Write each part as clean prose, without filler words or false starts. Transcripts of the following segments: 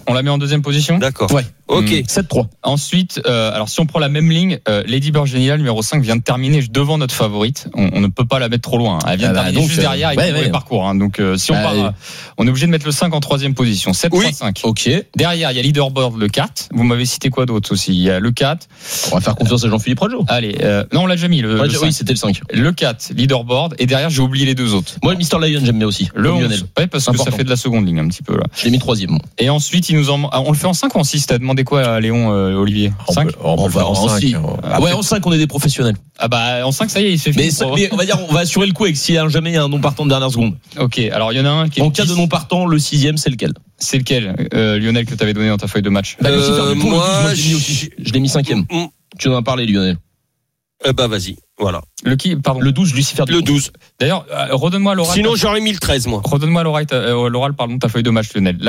On la met en deuxième position. D'accord. Ouais. Ok. 7-3. Ensuite, alors si on prend la même ligne, Lady Bird Genial numéro 5 vient de terminer devant notre favorite. On ne peut pas la mettre trop loin. Elle vient de terminer juste derrière avec le parcours. Hein. Donc si on part, on est obligé de mettre le 5 en troisième position. 7-3-5. Ok. Derrière, il y a Leaderboard le 4. Vous m'avez cité quoi d'autre aussi? Il y a le 4. On va faire confiance à Jean-Philippe Rajo. Allez, non, on l'a déjà mis. Le 5. Oui, c'était le 5. Le 4, Leaderboard. Et derrière, j'ai oublié les deux autres. Moi, le Mr. Lion, j'aime bien aussi. Le 11. Ouais, parce que ça fait de la seconde ligne un petit peu là. Je l'ai mis 3e. Et ensuite, on le fait en 5 ou en 6? T'as demandé quoi à Léon, Olivier? 5? On va en 5. Ouais, en 5, on est des professionnels. Ah bah, en 5, ça y est, il se fait fini. Mais on va dire, on va assurer le coup avec s'il y a jamais un non partant de dernière seconde. Ok, alors il y en a un qui est. En cas de non partant, le 6e, c'est lequel? C'est lequel, Lionel, que t'avais donné dans ta feuille de match? Moi, je l'ai mis 5e. Tu en as parlé, Lionel. Bah, vas-y. Voilà. Le 12, Lucifer. Le 12. D'ailleurs, redonne-moi l'oral. Sinon, j'aurais mis le 13, moi. Redonne-moi l'oral, pardon, de ta feuille de match, Lionel.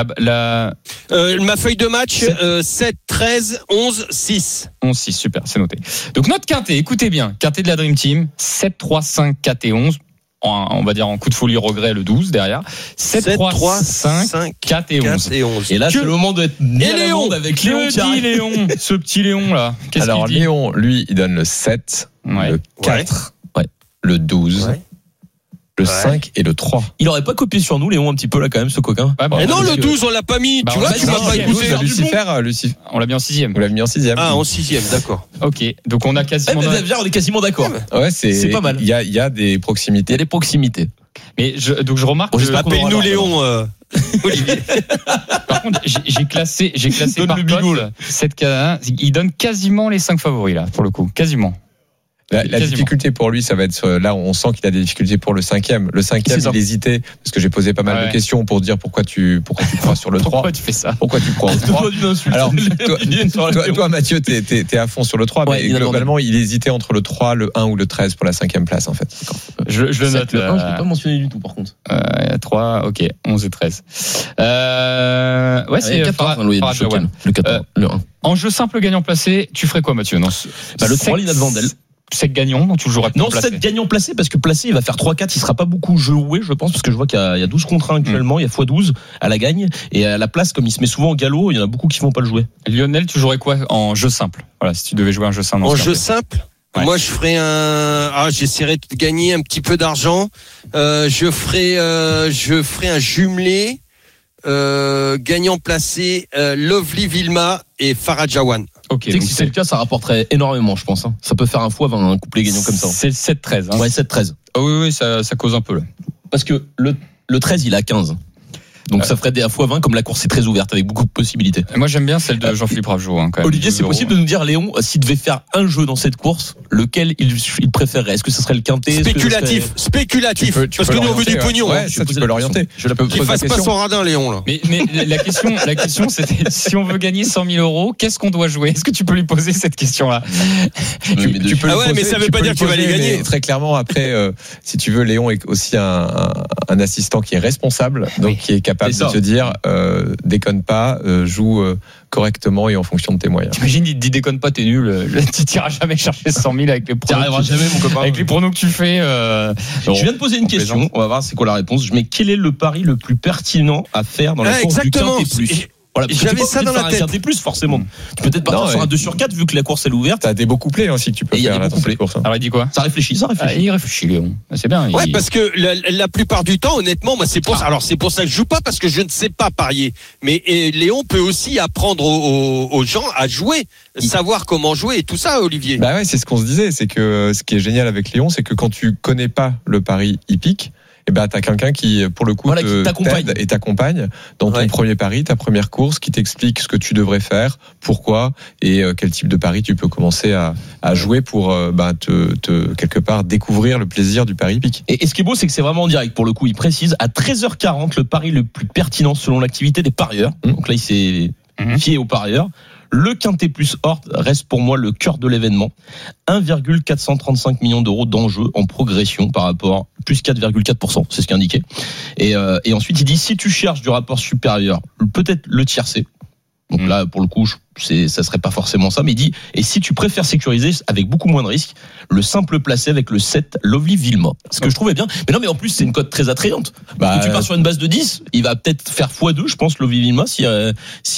Ma feuille de match, 7, 13, 11, 6. 11, 6, super, c'est noté. Donc, notre quintet, écoutez bien, quintet de la Dream Team, 7, 3, 5, 4 et 11. On va dire en coup de folie regret le 12 derrière. 7, 3, 5, 4 et 11. Et là, c'est le moment d'être né à la monde avec Léon qui arrive. Léon, ce petit Léon là. Qu'est-ce Alors qu'il dit? Léon, lui, il donne le 7, le 4, le 12, le 5 et le 3. Il aurait pas copié sur nous, Léon, un petit peu là quand même, ce coquin. Mais non, le 12, on l'a pas mis. Tu vois, tu m'as pas écouté. Lucifer, on l'a mis en 6e. Vous l'avez mis en 6e. Ah, en 6e, d'accord. Ok, donc on a quasiment. On est quasiment d'accord. Ouais, c'est pas mal. Il y a des proximités. Il y a des proximités. Mais donc je remarque. Appelle-nous Léon. Olivier. Par contre, j'ai classé par cote cette cas. Il donne quasiment les 5 favoris là, pour le coup, quasiment. La difficulté pour lui, ça va être là, on sent qu'il a des difficultés pour le 5e. Le 5e, il hésitait parce que j'ai posé pas mal de questions pour dire pourquoi tu crois sur le 3. Pourquoi tu fais ça? Pourquoi tu crois au 3? Alors, toi, Mathieu, t'es à fond sur le 3, mais globalement, il hésitait entre le 3, le 1 ou le 13 pour la 5e place, en fait. Je le note. Le 1, je l'ai pas mentionné du tout, par contre. 3, ok, 11 et 13. Ouais, c'est 14, le 14, le 1. En jeu simple gagnant placé, tu ferais quoi, Mathieu? Non, le 3, Lina de Vandel. 7 gagnants, tu jouerais non, 7 gagnants placés, parce que placé, il va faire 3-4, il sera pas beaucoup joué, je pense, parce que je vois qu'il y a 12 contre 1 actuellement, il y a x12 à la gagne, et à la place, comme il se met souvent au galop, il y en a beaucoup qui vont pas le jouer. Lionel, tu jouerais quoi en jeu simple? Voilà, si tu devais jouer un jeu simple. En jeu simple? Ouais. Moi, je ferais j'essaierais de gagner un petit peu d'argent, je ferais un jumelé, gagnant placé, Lovely Vilma et Farah Jawan. Ok. Donc si c'est le cas, ça rapporterait énormément, je pense. Hein. Ça peut faire un x20 un couplet gagnant comme ça. C'est le 7-13. Hein. Ouais, 7-13. Ah oui, ça cause un peu là. Parce que le 13, il a 15. Donc ça ferait des x20 comme la course est très ouverte avec beaucoup de possibilités. Moi j'aime bien celle de Jean-Philippe Rajo. Hein, Olivier, c'est possible de nous dire, Léon, s'il devait faire un jeu dans cette course, lequel il préférerait? Est-ce que ce serait le quintet? Spéculatif. Parce que nous on veut du pognon. Ouais, ça tu peux l'orienter. Qu'il fasse pas son radin, Léon là. Mais la question c'était si on veut gagner 100 000 €, qu'est-ce qu'on doit jouer? Est-ce que tu peux lui poser cette question-là? Tu peux mais ça veut pas dire que tu vas les gagner. Très clairement, après, si tu veux, Léon est aussi un assistant qui est responsable, donc qui est capable de te dire déconne pas, joue correctement et en fonction de tes moyens. T'imagines, il te dit déconne pas, t'es nul, tu t'iras jamais chercher 100 000 avec les pronos. T'arriveras jamais, mon copain. Avec les pronos que tu fais. Je viens de poser une question, on va voir c'est quoi la réponse. Mais quel est le pari le plus pertinent à faire dans la course du quintet plus? Voilà, j'avais ça dans la tête. Un plus forcément. Tu peux peut-être partir sur un 2/4 vu que la course est ouverte. T'as des beaux couplets aussi que tu peux faire. Il y a des beaux couplets. Alors il dit quoi? Ça réfléchit. Il réfléchit, Léon. C'est bien. Ouais, parce que la plupart du temps, honnêtement, moi c'est pour ça. Alors c'est pour ça que je joue pas parce que je ne sais pas parier. Mais Léon peut aussi apprendre aux gens à jouer, savoir comment jouer et tout ça, Olivier. Bah ouais, c'est ce qu'on se disait. C'est que ce qui est génial avec Léon, c'est que quand tu connais pas le pari hippique, et ben t'as quelqu'un qui pour le coup t'aide et t'accompagne dans ton premier pari, ta première course, qui t'explique ce que tu devrais faire, pourquoi et quel type de pari tu peux commencer à jouer pour te quelque part découvrir le plaisir du pari hippique. Et ce qui est beau, c'est que c'est vraiment en direct. Pour le coup, il précise à 13h40 le pari le plus pertinent selon l'activité des parieurs. Donc là, il s'est fié aux parieurs. Le quintet plus Hort reste pour moi le cœur de l'événement. 1,435 millions d'euros d'enjeux en progression par rapport plus 4,4%, c'est ce qui est indiqué. Et ensuite, il dit si tu cherches du rapport supérieur, peut-être le tiercé. Donc là, pour le coup, ça serait pas forcément ça, mais il dit, et si tu préfères sécuriser avec beaucoup moins de risques, le simple placé avec le 7 Lovely Vilma. Ce que je trouvais bien. Mais non, mais en plus, c'est une cote très attrayante. Tu pars sur une base de 10, il va peut-être faire x2, je pense, Lovely Vilma, si